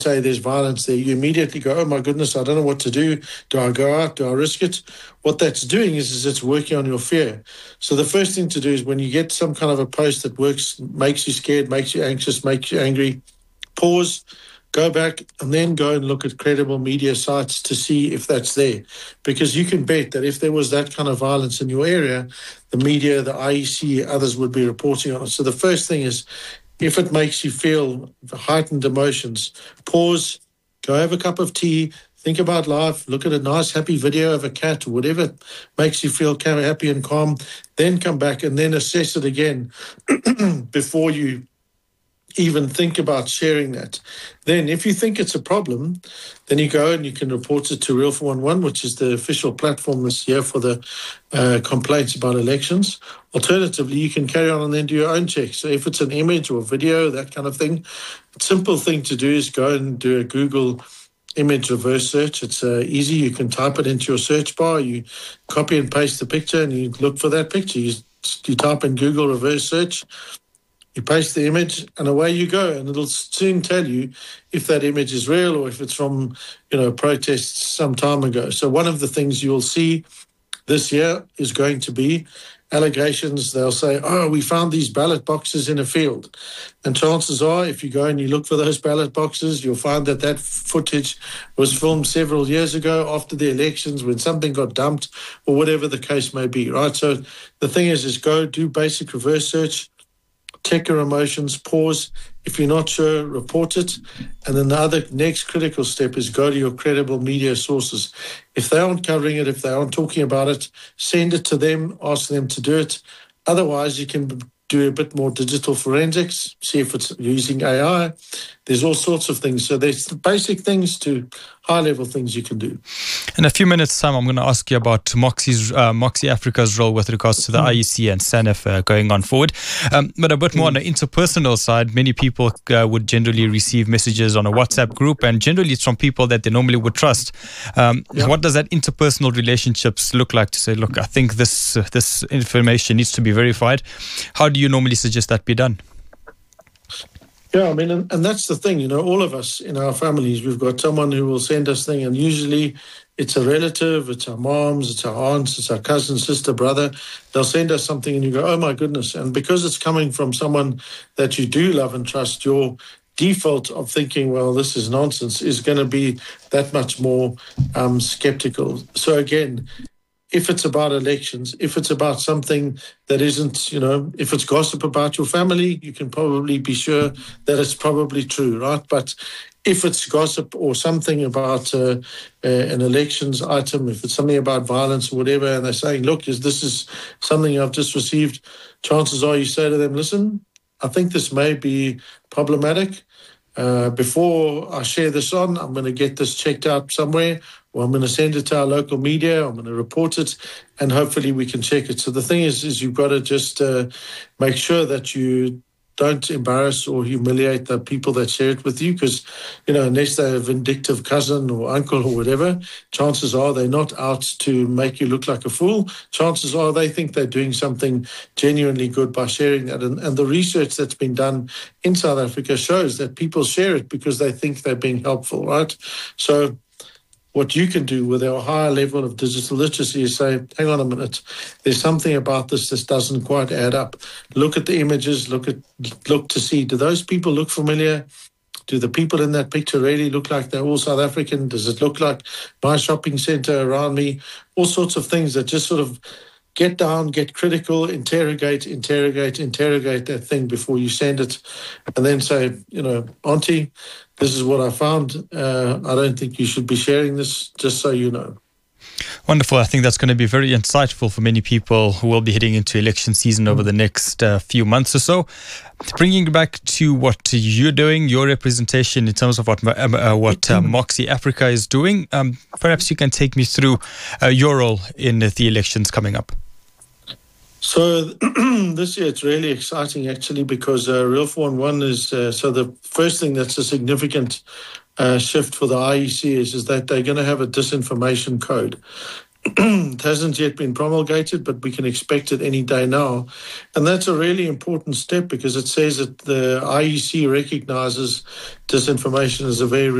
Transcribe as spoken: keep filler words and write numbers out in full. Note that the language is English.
say there's violence there, you immediately go, oh my goodness, I don't know what to do. Do I go out? Do I risk it? What that's doing is, is it's working on your fear. So the first thing to do is when you get some kind of a post that works, makes you scared, makes you anxious, makes you angry, pause, go back, and then go and look at credible media sites to see if that's there. Because you can bet that if there was that kind of violence in your area, the media, the I E C, others would be reporting on it. So the first thing is, if it makes you feel heightened emotions, pause, go have a cup of tea, think about life, look at a nice happy video of a cat, or whatever makes you feel kind of happy and calm, then come back and then assess it again before you even think about sharing that. Then if you think it's a problem, then you go and you can report it to Real four one one, which is the official platform this year for the uh, complaints about elections. Alternatively, you can carry on and then do your own checks. So if it's an image or video, that kind of thing, a simple thing to do is go and do a Google image reverse search. It's uh, easy. You can type it into your search bar, you copy and paste the picture, and you look for that picture. You, you type in Google reverse search, you paste the image, and away you go. And it'll soon tell you if that image is real or if it's from, you know, protests some time ago. So one of the things you'll see this year is going to be allegations. They'll say, oh, we found these ballot boxes in a field. And chances are, if you go and you look for those ballot boxes, you'll find that that footage was filmed several years ago after the elections when something got dumped or whatever the case may be, right? So the thing is, is go do basic reverse search, check your emotions, pause. If you're not sure, report it. And then the other next critical step is go to your credible media sources. If they aren't covering it, if they aren't talking about it, send it to them, ask them to do it. Otherwise, you can do a bit more digital forensics, see if it's using A I. There's all sorts of things. So there's the basic things to high-level things you can do. In a few minutes' time, I'm going to ask you about Moxie's, uh, Moxie Africa's role with regards to the mm. I E C and SANEF uh, going on forward. Um, but a bit more mm. on the interpersonal side, many people uh, would generally receive messages on a WhatsApp group, and generally it's from people that they normally would trust. Um, yeah. What does that interpersonal relationships look like to say, look, I think this uh, this information needs to be verified? How do you normally suggest that be done? Yeah, I mean, and, and that's the thing, you know, all of us in our families, we've got someone who will send us things, and usually it's a relative, it's our moms, it's our aunts, it's our cousin, sister, brother. They'll send us something and you go, oh my goodness. And because it's coming from someone that you do love and trust, your default of thinking, well, this is nonsense, is going to be that much more um, skeptical. So again, if it's about elections, if it's about something that isn't, you know, if it's gossip about your family, you can probably be sure that it's probably true, right? But if it's gossip or something about uh, uh, an elections item, if it's something about violence or whatever, and they're saying, look, is this is something I've just received, chances are you say to them, listen, I think this may be problematic. Uh, before I share this on, I'm going to get this checked out somewhere, or I'm going to send it to our local media, I'm going to report it, and hopefully we can check it. So the thing is, is you've got to just uh, make sure that you don't embarrass or humiliate the people that share it with you, because, you know, unless they're a vindictive cousin or uncle or whatever, chances are they're not out to make you look like a fool. Chances are they think they're doing something genuinely good by sharing that. And, and the research that's been done in South Africa shows that people share it because they think they're being helpful, right? So what you can do with our higher level of digital literacy is say, hang on a minute, there's something about this that doesn't quite add up. Look at the images, look at look to see, do those people look familiar? Do the people in that picture really look like they're all South African? Does it look like my shopping centre around me? All sorts of things that just sort of get down, get critical, interrogate, interrogate, interrogate that thing before you send it, and then say, you know, Auntie, this is what I found. Uh, I don't think you should be sharing this, just so you know. Wonderful. I think that's going to be very insightful for many people who will be heading into election season over the next uh, few months or so. Bringing back to what you're doing, your representation in terms of what uh, what uh, Moxie Africa is doing, um, perhaps you can take me through uh, your role in the elections coming up. So this year it's really exciting actually, because uh, Real four one one is, uh, so the first thing that's a significant uh, shift for the I E C is, is that they're going to have a disinformation code. It hasn't yet been promulgated, but we can expect it any day now. And that's a really important step because it says that the I E C recognizes disinformation as a very